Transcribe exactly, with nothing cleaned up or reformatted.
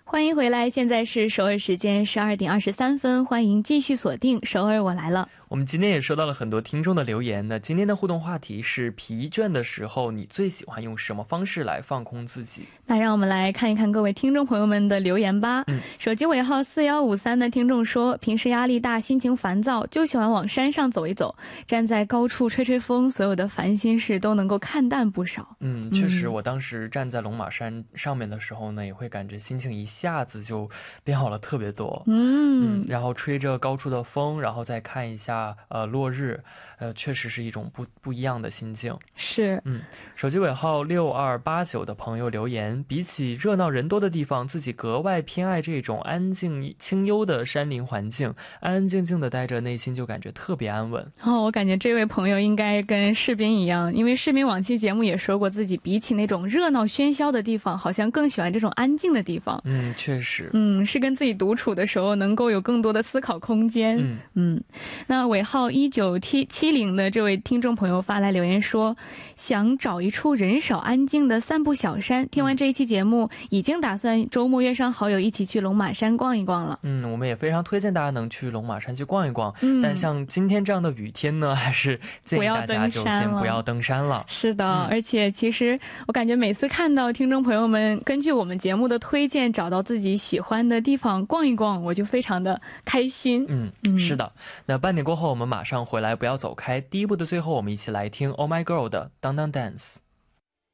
欢迎回来，现在是首尔时间十二点二十三分，欢迎继续锁定首尔我来了。 我们今天也收到了很多听众的留言，那今天的互动话题是疲倦的时候你最喜欢用什么方式来放空自己。 那让我们来看一看各位听众朋友们的留言吧。嗯、手机尾号四一五三的听众说，平时压力大心情烦躁就喜欢往山上走一走，站在高处吹吹风，所有的烦心事都能够看淡不少。 嗯，确实我当时站在龙马山上面的时候呢，也会感觉心情一下子就变好了特别多。 嗯，然后吹着高处的风，然后再看一下呃落日，呃确实是一种不不一样的心境。 是， 嗯，手机尾号六二八九的朋友留言，比起热闹人多的地方，自己格外偏爱这种安静清幽的山林环境，安安静静的待着，内心就感觉特别安稳。 哦，我感觉这位朋友应该跟士兵一样，因为士兵往期节目也说过，自己比起那种热闹喧嚣的地方，好像更喜欢这种安静的地方。 嗯，确实， 嗯，是跟自己独处的时候能够有更多的思考空间。嗯嗯，那尾号一九七零的这位听众朋友发来留言说，想找一处人少安静的散步小山，听完这一期节目，已经打算周末约上好友一起去龙马山逛一逛了。 嗯，我们也非常推荐大家能去龙马山去逛一逛。嗯，但像今天这样的雨天呢，还是建议大家就先不要登山了。 是的、嗯，而且其实我感觉每次看到听众朋友们根据我们节目的推荐找到自己喜欢的地方逛一逛，我就非常的开心。 嗯，嗯是的。那半点过后我们马上回来，不要走开。第一部的最后我们一起来听 Oh My Girl 的 Dang Dang Dance。